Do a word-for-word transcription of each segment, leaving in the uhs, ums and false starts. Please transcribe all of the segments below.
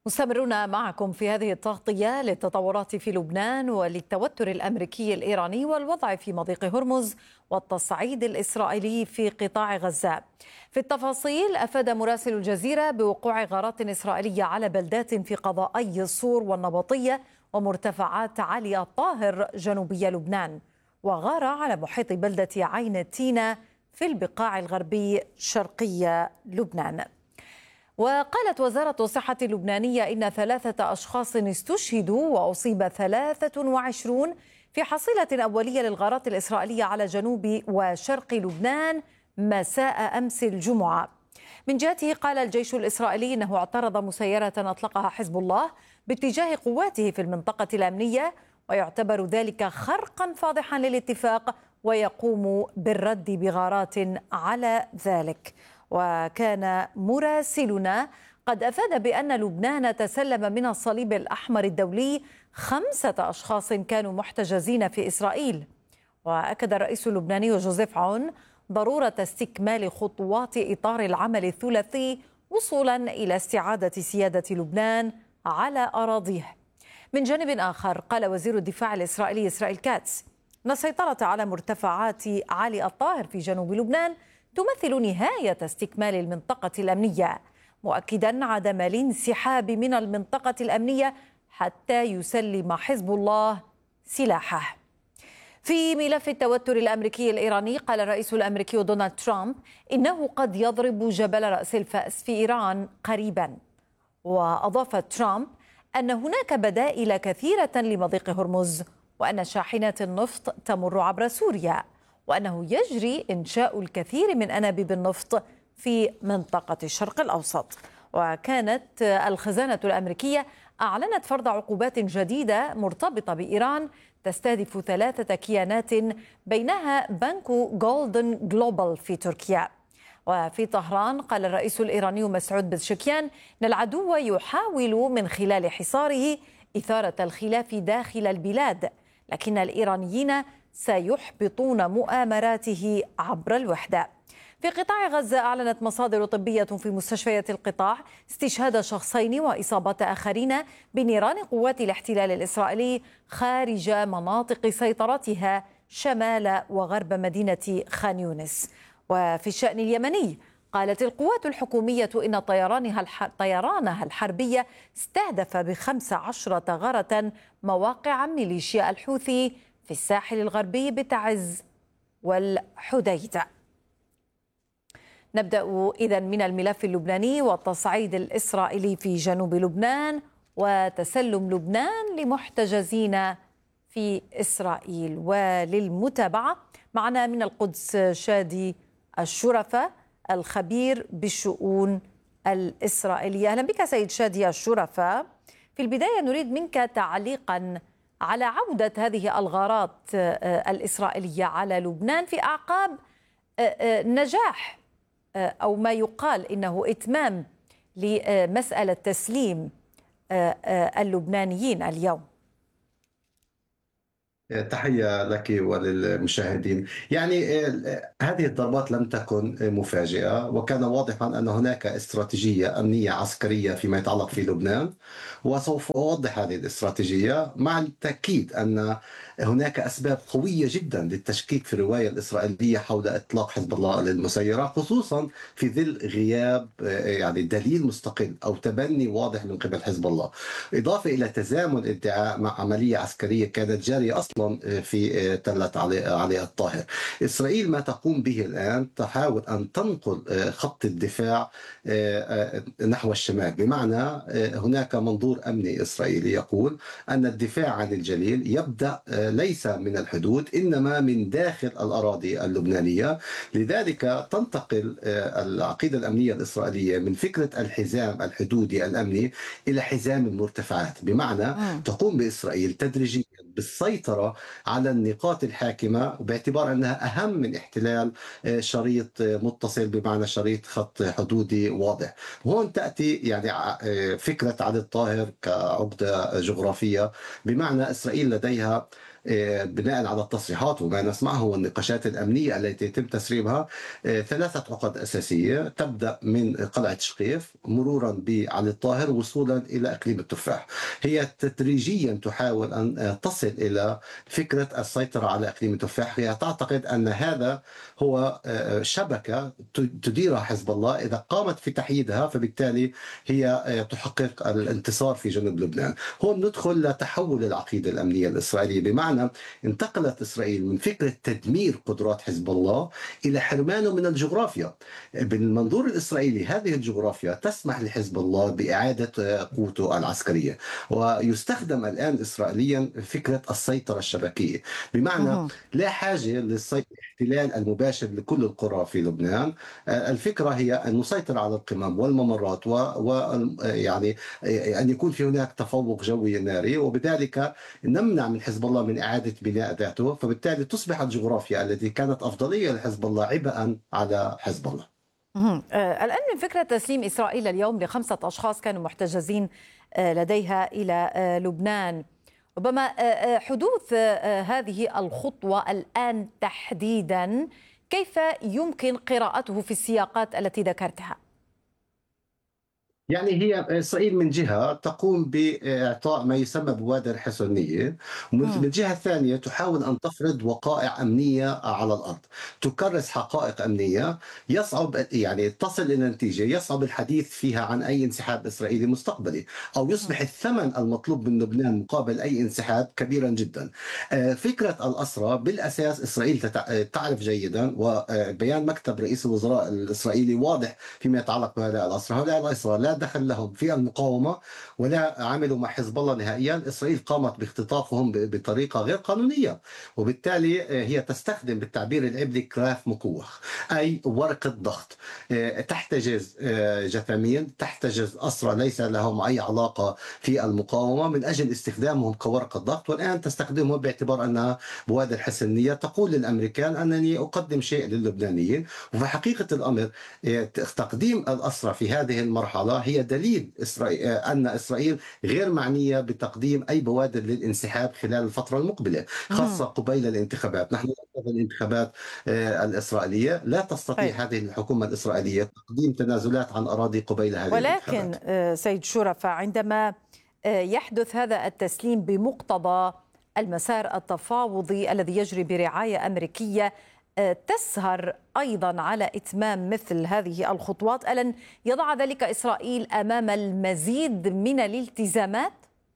مستمرون معكم في هذه التغطية للتطورات في لبنان وللتوتر الأمريكي الإيراني والوضع في مضيق هرمز والتصعيد الإسرائيلي في قطاع غزة. في التفاصيل، أفاد مراسل الجزيرة بوقوع غارات إسرائيلية على بلدات في قضائي الصور والنبطية ومرتفعات علي الطاهر جنوبي لبنان، وغار على محيط بلدة عين التينة في البقاع الغربي شرقي لبنان. وقالت وزارة الصحة اللبنانية إن ثلاثة أشخاص استشهدوا وأصيب ثلاثة وعشرون في حصيلة أولية للغارات الإسرائيلية على جنوب وشرق لبنان مساء أمس الجمعة. من جهته، قال الجيش الإسرائيلي إنه اعترض مسيرة أطلقها حزب الله باتجاه قواته في المنطقة الأمنية، ويعتبر ذلك خرقا فاضحا للاتفاق، ويقوم بالرد بغارات على ذلك. وكان مراسلنا قد أفاد بأن لبنان تسلم من الصليب الأحمر الدولي خمسة أشخاص كانوا محتجزين في إسرائيل. وأكد الرئيس اللبناني جوزيف عون ضرورة استكمال خطوات إطار العمل الثلاثي وصولا إلى استعادة سيادة لبنان على أراضيه. من جانب آخر، قال وزير الدفاع الإسرائيلي إسرائيل كاتس أن السيطرة على مرتفعات علي الطاهر في جنوب لبنان تمثل نهاية استكمال المنطقة الأمنية، مؤكدا عدم الانسحاب من المنطقة الأمنية حتى يسلم حزب الله سلاحه. في ملف التوتر الأمريكي الإيراني، قال الرئيس الأمريكي دونالد ترامب إنه قد يضرب جبل رأس الفأس في إيران قريبا. وأضاف ترامب أن هناك بدائل كثيرة لمضيق هرمز، وأن شاحنات النفط تمر عبر سوريا، وأنه يجري إنشاء الكثير من أنابيب النفط في منطقة الشرق الأوسط. وكانت الخزانة الأمريكية أعلنت فرض عقوبات جديدة مرتبطة بإيران تستهدف ثلاثة كيانات بينها بنك جولدن جلوبال في تركيا. وفي طهران، قال الرئيس الإيراني مسعود بزشكيان أن العدو يحاول من خلال حصاره إثارة الخلاف داخل البلاد، لكن الإيرانيين سيحبطون مؤامراته عبر الوحدة. في قطاع غزة، أعلنت مصادر طبية في مستشفيات القطاع استشهاد شخصين وإصابة آخرين بنيران قوات الاحتلال الإسرائيلي خارج مناطق سيطرتها شمال وغرب مدينة خان يونس. وفي الشأن اليمني، قالت القوات الحكومية إن طيرانها الح... طيرانها الحربية استهدف بخمس عشرة غارة مواقع ميليشيا الحوثي في الساحل الغربي بتعز والحديدة. نبدأ إذن من الملف اللبناني والتصعيد الإسرائيلي في جنوب لبنان وتسلم لبنان لمحتجزين في إسرائيل. وللمتابعة معنا من القدس شادي الشرفة الخبير بالشؤون الإسرائيلية. أهلا بك سيد شادي الشرفة. في البداية نريد منك تعليقا على عودة هذه الغارات الإسرائيلية على لبنان في أعقاب نجاح أو ما يقال إنه إتمام لمسألة تسليم اللبنانيين اليوم. تحية لك وللمشاهدين. يعني هذه الضربات لم تكن مفاجئة، وكان واضحا أن هناك استراتيجية أمنية عسكرية فيما يتعلق في لبنان، وسوف أوضح هذه الاستراتيجية مع التأكيد أن هناك أسباب قوية جدا للتشكيك في الرواية الإسرائيلية حول إطلاق حزب الله للمسيرة، خصوصا في ظل غياب يعني دليل مستقل أو تبني واضح من قبل حزب الله، إضافة إلى تزامن ادعاء مع عملية عسكرية كانت جارية أصلا في تلة علي الطاهر. إسرائيل ما تقوم به الآن تحاول أن تنقل خط الدفاع نحو الشمال، بمعنى هناك منظور أمني إسرائيلي يقول أن الدفاع عن الجليل يبدأ ليس من الحدود إنما من داخل الأراضي اللبنانية. لذلك تنتقل العقيدة الأمنية الإسرائيلية من فكرة الحزام الحدودي الأمني إلى حزام المرتفعات، بمعنى تقوم بإسرائيل تدريجيا بالسيطرة على النقاط الحاكمة باعتبار أنها أهم من احتلال شريط متصل، بمعنى شريط خط حدودي واضح. هون تأتي يعني فكرة علي الطاهر كعقدة جغرافية، بمعنى إسرائيل لديها بناء على التصريحات وما نسمعه والنقاشات الأمنية التي يتم تسريبها ثلاثة عقد أساسية تبدأ من قلعة شقيف مرورا بعلي الطاهر وصولا إلى إقليم التفاح. هي تدريجيا تحاول أن تصل إلى فكرة السيطرة على إقليم التفاح. هي تعتقد أن هذا هو شبكة تديرها حزب الله، إذا قامت في تحييدها فبالتالي هي تحقق الانتصار في جنوب لبنان. هون ندخل لتحول العقيدة الأمنية الإسرائيلية، بمعنى انتقلت إسرائيل من فكرة تدمير قدرات حزب الله إلى حرمانه من الجغرافيا. بالمنظور الإسرائيلي هذه الجغرافيا تسمح لحزب الله بإعادة قوته العسكرية، ويستخدم الآن إسرائيليا فكرة السيطرة الشبكية، بمعنى مهم. لا حاجة للاحتلال المباشر لكل القرى في لبنان. الفكرة هي أن نسيطر على القمم والممرات ويعني أن يكون في هناك تفوق جوي ناري، وبذلك نمنع من حزب الله من إعادة بناء ذاته، فبالتالي تصبح الجغرافيا التي كانت أفضلية لحزب الله عبئا على حزب الله. مهم. آه، الآن من فكرة تسليم إسرائيل اليوم لخمسة أشخاص كانوا محتجزين آه، لديها إلى آه، لبنان، ربما آه، آه، حدوث آه، هذه الخطوة الآن تحديدا كيف يمكن قراءته في السياقات التي ذكرتها؟ يعني هي إسرائيل من جهة تقوم بإعطاء ما يسمى ببوادر حصانية، ومن مم. من جهة ثانية تحاول أن تفرض وقائع أمنية على الأرض، تكرس حقائق أمنية يصعب يعني تصل إلى نتيجة يصعب الحديث فيها عن أي انسحاب إسرائيلي مستقبلي، أو يصبح الثمن المطلوب من لبنان مقابل أي انسحاب كبيرا جدا. آه، فكرة الأسرى بالأساس إسرائيل تتع- تعرف جيدا، وبيان مكتب رئيس الوزراء الإسرائيلي واضح فيما يتعلق بهؤلاء الأسرى. هؤلاء الأسرى لا دخل لهم في المقاومة ولا عملوا مع حزب الله نهائيا. إسرائيل قامت باختطافهم ب- بطريقة غير قانونية، وبالتالي آه، هي تستخدم بالتعبير العبري كراف مكوخ، أي ورقة ضغط. آه، تحتجز آه، جثامين، تحتجز أسرى ليس لهم أي علاقة في المقاومة من أجل استخدامهم كورقة ضغط، والآن تستخدمهم باعتبار أنها بوادر حسنية. تقول للأمريكان أنني أقدم شيء للبنانيين، وفي حقيقة الأمر آه، تقديم الأسرى في هذه المرحلة هي دليل إسرائيل أن إسرائيل غير معنية بتقديم أي بوادر للانسحاب خلال الفترة المقبلة، خاصة مم. قبيل الانتخابات. نحن ننتظر الانتخابات آه، الإسرائيلية. لا طيب، تستطيع هذه الحكومة الإسرائيلية تقديم تنازلات عن أراضي قبيل هذه الانتخابات. ولكن آه، سيد شرفة، عندما آه، يحدث هذا التسليم بمقتضى المسار التفاوضي الذي يجري برعاية أمريكية، آه، تسهر أيضا على إتمام مثل هذه الخطوات، ألن يضع ذلك إسرائيل أمام المزيد من الالتزامات؟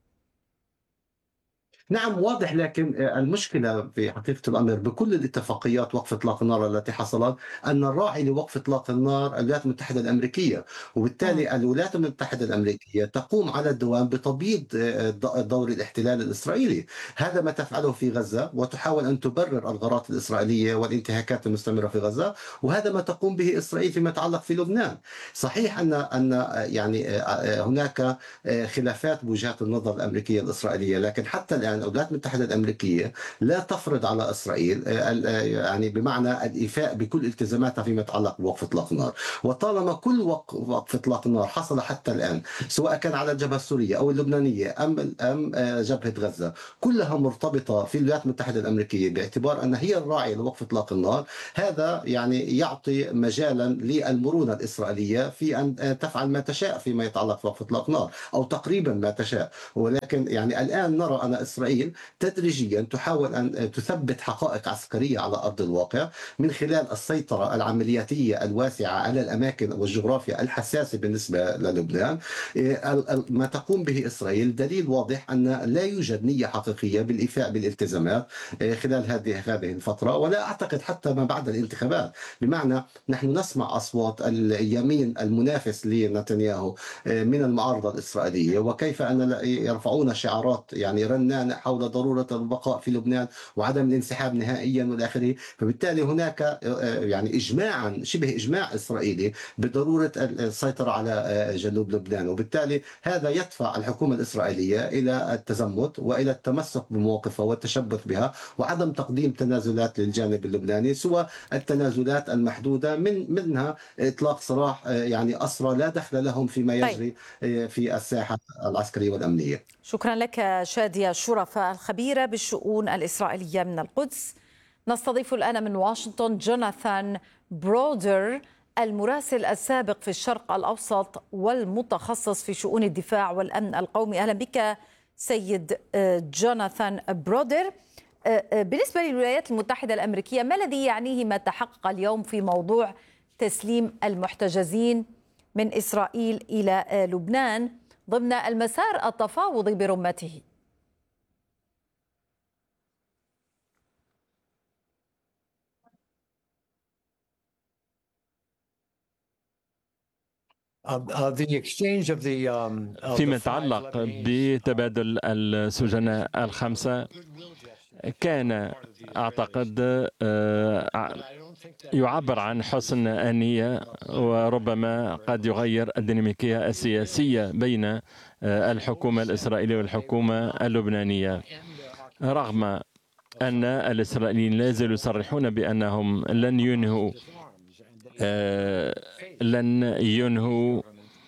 نعم واضح، لكن المشكلة في حقيقة الأمر بكل الاتفاقيات وقف إطلاق النار التي حصلت أن الراعي لوقف إطلاق النار الولايات المتحدة الأمريكية، مم. وبالتالي الولايات المتحدة الأمريكية تقوم على الدوام بتبييض دور الاحتلال الإسرائيلي. هذا ما تفعله في غزة، وتحاول أن تبرر الغارات الإسرائيلية والانتهاكات المستمرة في غزة، وهذا ما تقوم به إسرائيل فيما يتعلق في لبنان. صحيح أن أن يعني هناك خلافات بوجهات النظر الأمريكية الإسرائيلية، لكن حتى الآن الولايات المتحدة الأمريكية لا تفرض على إسرائيل آه، آه، يعني بمعنى الإيفاء بكل التزاماتها فيما يتعلق بوقف إطلاق النار. وطالما كل وق- وقف إطلاق النار حصل حتى الآن، سواء كان على الجبهة السورية أو اللبنانية أم أم آه، جبهة غزة، كلها مرتبطة في الولايات المتحدة الأمريكية باعتبار أن هي الراعية لوقف إطلاق النار. هذا يعني يعطي مجالا للمرونة الإسرائيلية في أن آه، تفعل ما تشاء فيما يتعلق بوقف إطلاق النار، أو تقريبا ما تشاء. ولكن يعني الآن نرى أن إسرائيل تدريجيا تحاول أن تثبت حقائق عسكرية على أرض الواقع من خلال السيطرة العملياتية الواسعة على الأماكن والجغرافيا الحساسة بالنسبة للبنان. ما تقوم به إسرائيل دليل واضح أن لا يوجد نية حقيقية بالإيفاء بالالتزامات خلال هذه هذه الفترة، ولا أعتقد حتى ما بعد الانتخابات. بمعنى نحن نسمع أصوات اليمين المنافس لنتنياهو من المعارضة الإسرائيلية، وكيف أن يرفعون شعارات يعني رنانة حول ضرورة البقاء في لبنان وعدم الانسحاب نهائيا والى اخره. فبالتالي هناك آه، يعني اجماعا شبه اجماع اسرائيلي بضروره السيطره على آه، جنوب لبنان، وبالتالي هذا يدفع الحكومه الاسرائيليه الى التزمت والى التمسك بمواقفها والتشبث بها، وعدم تقديم تنازلات للجانب اللبناني سوى التنازلات المحدوده من منها اطلاق سراح آه، يعني اسرى لا دخل لهم فيما طيب، يجري آه، في الساحه العسكريه والامنيه. شكرا لك شادية شرف. الصحافة الخبيرة بالشؤون الإسرائيلية من القدس. نستضيف الآن من واشنطن جوناثان برودر، المراسل السابق في الشرق الأوسط والمتخصص في شؤون الدفاع والأمن القومي. أهلا بك سيد جوناثان برودر. بالنسبة للولايات المتحدة الأمريكية، ما الذي يعنيه ما تحقق اليوم في موضوع تسليم المحتجزين من إسرائيل إلى لبنان ضمن المسار التفاوضي برمته؟ فيما يتعلق بتبادل السجناء الخمسة، كان أعتقد يعبر عن حسن النية، وربما قد يغير الديناميكية السياسية بين الحكومة الإسرائيلية والحكومة اللبنانية، رغم أن الإسرائيليين لا زالوا يصرحون بأنهم لن ينهوا لن ينهوا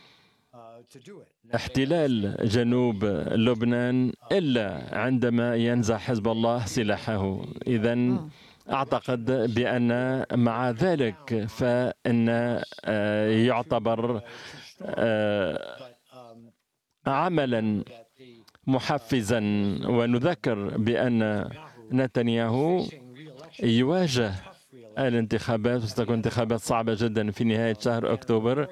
احتلال جنوب لبنان إلا عندما ينزع حزب الله سلاحه. إذن أعتقد بأن مع ذلك فإن يعتبر عملا محفزا، ونذكر بأن نتنياهو يواجه الانتخابات، وستكون انتخابات صعبة جدا في نهاية شهر أكتوبر،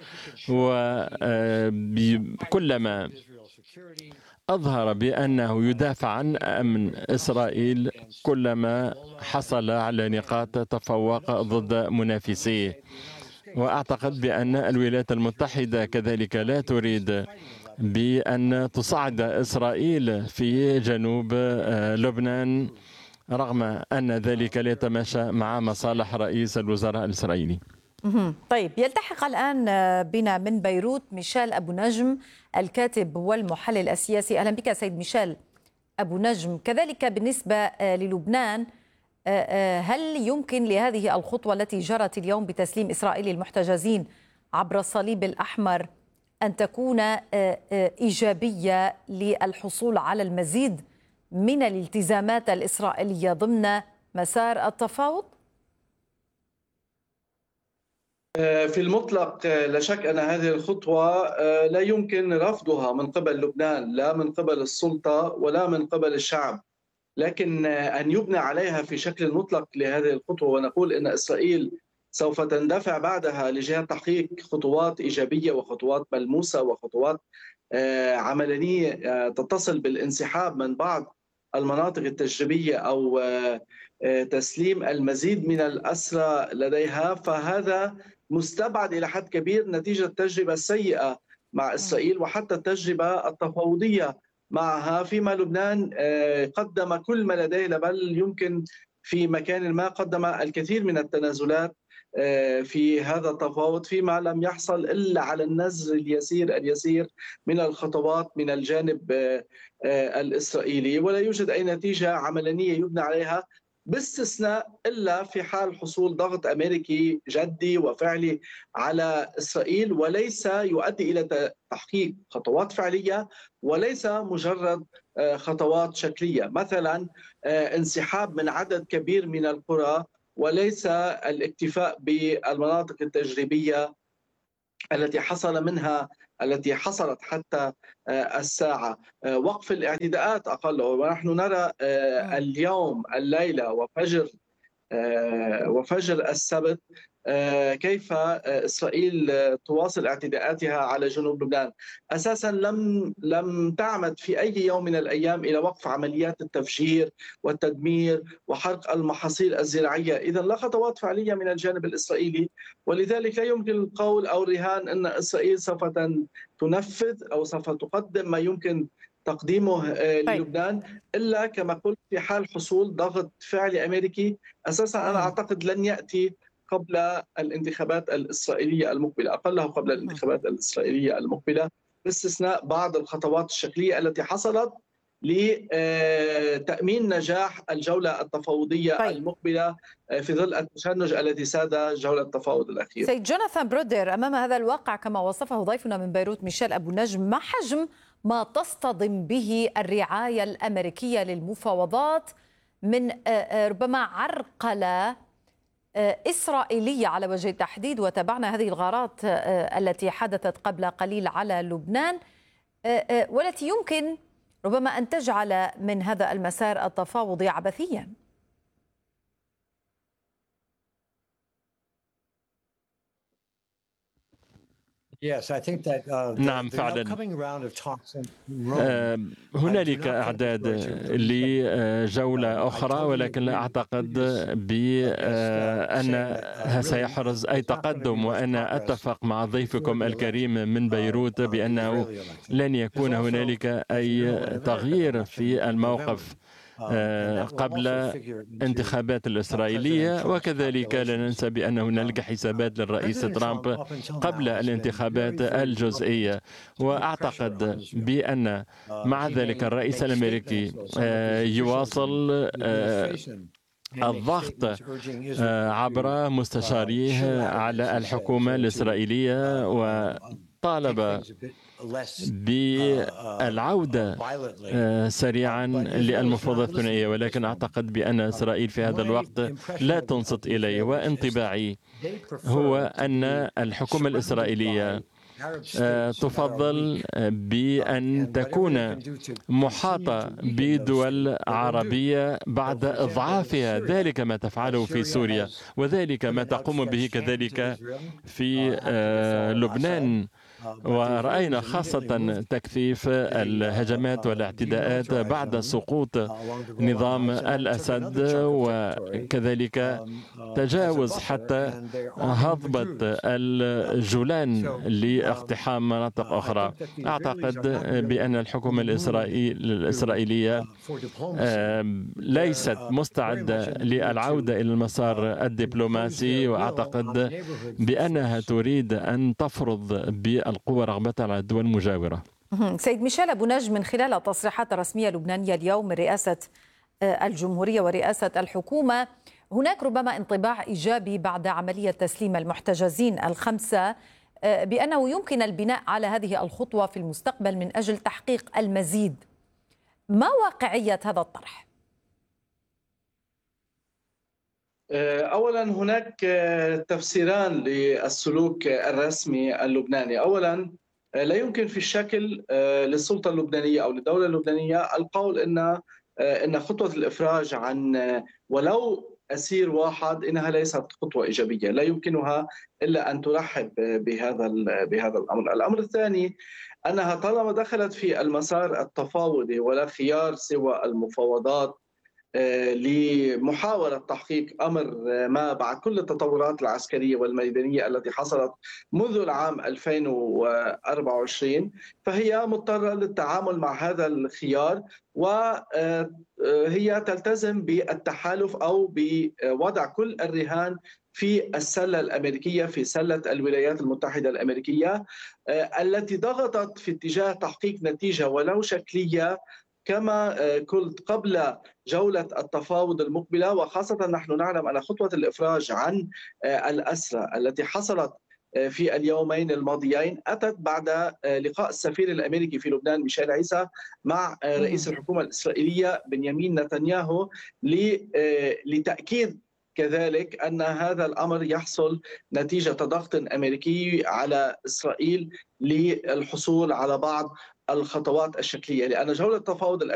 وكلما أظهر بأنه يدافع عن أمن إسرائيل كلما حصل على نقاط تفوق ضد منافسيه. وأعتقد بأن الولايات المتحدة كذلك لا تريد بأن تصعد إسرائيل في جنوب لبنان، رغم أن ذلك لا يتماشى مع مصالح رئيس الوزراء الإسرائيلي. طيب، يلتحق الآن بنا من بيروت ميشيل أبو نجم، الكاتب والمحلل السياسي. أهلا بك سيد ميشيل أبو نجم. كذلك بالنسبة للبنان، هل يمكن لهذه الخطوة التي جرت اليوم بتسليم إسرائيل المحتجزين عبر الصليب الأحمر أن تكون إيجابية للحصول على المزيد من الالتزامات الإسرائيلية ضمن مسار التفاوض؟ في المطلق لا شك أن هذه الخطوة لا يمكن رفضها من قبل لبنان، لا من قبل السلطة ولا من قبل الشعب، لكن أن يبنى عليها في شكل مطلق لهذه الخطوة ونقول أن إسرائيل سوف تندفع بعدها لجهة تحقيق خطوات إيجابية وخطوات ملموسة وخطوات عملية تتصل بالانسحاب من بعض المناطق التجريبية أو تسليم المزيد من الأسرى لديها، فهذا مستبعد إلى حد كبير نتيجة التجربة السيئة مع إسرائيل وحتى التجربة التفاوضية معها، فيما لبنان قدم كل ما لديه، بل يمكن في مكان ما قدم الكثير من التنازلات في هذا التفاوض، فيما لم يحصل إلا على النزر اليسير اليسير من الخطوات من الجانب الإسرائيلي، ولا يوجد أي نتيجة عملية يبنى عليها باستثناء إلا في حال حصول ضغط أمريكي جدي وفعلي على إسرائيل، وليس يؤدي إلى تحقيق خطوات فعلية وليس مجرد خطوات شكلية، مثلا انسحاب من عدد كبير من القرى وليس الاكتفاء بالمناطق التجريبية التي حصل منها التي حصلت حتى الساعة، وقف الاعتداءات أقل. ونحن نرى اليوم الليلة وفجر وفجر السبت كيف إسرائيل تواصل اعتداءاتها على جنوب لبنان. أساسا لم لم تعمد في أي يوم من الأيام إلى وقف عمليات التفجير والتدمير وحرق المحاصيل الزراعية، إذا لا خطوات فعلية من الجانب الإسرائيلي، ولذلك لا يمكن القول أو الرهان أن إسرائيل سوف تنفذ أو سوف تقدم ما يمكن تقديمه للبنان إلا كما قلت في حال حصول ضغط فعلي أمريكي. أساسا أنا أعتقد لن يأتي قبل الانتخابات الإسرائيلية المقبلة، أقله قبل الانتخابات الإسرائيلية المقبلة، باستثناء بعض الخطوات الشكلية التي حصلت لتأمين نجاح الجولة التفاوضية طيب. المقبلة في ظل التشنج الذي ساد جولة التفاوض الأخيرة. سيد جوناثان برودر، أمام هذا الواقع كما وصفه ضيفنا من بيروت ميشيل أبو نجم، ما حجم ما تصطدم به الرعاية الأمريكية للمفاوضات من ربما عرقلة إسرائيلية على وجه التحديد. وتابعنا هذه الغارات التي حدثت قبل قليل على لبنان، والتي يمكن ربما أن تجعل من هذا المسار التفاوضي عبثيا. نعم فعلا، هنالك أعداد لجولة أخرى، ولكن لا أعتقد بأنها سيحرز أي تقدم. وأنا أتفق مع ضيفكم الكريم من بيروت بأنه لن يكون هنالك أي تغيير في الموقف قبل انتخابات الإسرائيلية. وكذلك لا ننسى بأن هنالك حسابات للرئيس ترامب قبل الانتخابات الجزئية. وأعتقد بأن مع ذلك الرئيس الأمريكي يواصل الضغط عبر مستشاريه على الحكومة الإسرائيلية، وطالب بالعودة سريعا للمفاوضات الثنائية. ولكن أعتقد بأن إسرائيل في هذا الوقت لا تنصت إليه. وانطباعي هو أن الحكومة الإسرائيلية تفضل بأن تكون محاطة بدول عربية بعد إضعافها. ذلك ما تفعله في سوريا، وذلك ما تقوم به كذلك في لبنان. ورأينا خاصة تكثيف الهجمات والاعتداءات بعد سقوط نظام الأسد، وكذلك تجاوز حتى هضبة الجولان لاقتحام مناطق أخرى. أعتقد بأن الحكومة الإسرائيلية ليست مستعدة للعودة إلى المسار الدبلوماسي، وأعتقد بأنها تريد أن تفرض بالقوة رغبة على الدول المجاورة. سيد ميشيل أبو نجم، من خلال التصريحات الرسمية اللبنانية اليوم من رئاسة الجمهورية ورئاسة الحكومة، هناك ربما انطباع إيجابي بعد عملية تسليم المحتجزين الخمسة بأنه يمكن البناء على هذه الخطوة في المستقبل من أجل تحقيق المزيد. ما واقعية هذا الطرح؟ أولا هناك تفسيران للسلوك الرسمي اللبناني. أولا لا يمكن في الشكل للسلطة اللبنانية أو للدولة اللبنانية القول إن إن خطوة الإفراج عن ولو أسير واحد إنها ليست خطوة إيجابية، لا يمكنها إلا أن ترحب بهذا بهذا الأمر. الأمر الثاني أنها طالما دخلت في المسار التفاوضي ولا خيار سوى المفاوضات لمحاولة تحقيق أمر ما بعد كل التطورات العسكرية والميدانية التي حصلت منذ العام ألفين وأربعة وعشرين، فهي مضطرة للتعامل مع هذا الخيار، وهي تلتزم بالتحالف أو بوضع كل الرهان في السلة الأمريكية، في سلة الولايات المتحدة الأمريكية التي ضغطت في اتجاه تحقيق نتيجة ولو شكلية كما قلت قبل جولة التفاوض المقبلة. وخاصة نحن نعلم أن خطوة الإفراج عن الأسرى التي حصلت في اليومين الماضيين أتت بعد لقاء السفير الأمريكي في لبنان ميشيل عيسى مع رئيس الحكومة الإسرائيلية بنيامين نتنياهو لتأكيد كذلك أن هذا الأمر يحصل نتيجة ضغط أمريكي على إسرائيل للحصول على بعض الخطوات الشكلية، لأن جولة التفاوض